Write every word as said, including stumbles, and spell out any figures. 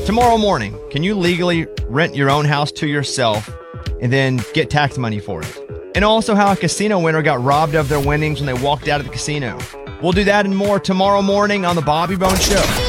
Tomorrow morning, can you legally rent your own house to yourself and then get tax money for it? And also how a casino winner got robbed of their winnings when they walked out of the casino. We'll do that and more tomorrow morning on The Bobby Bones Show.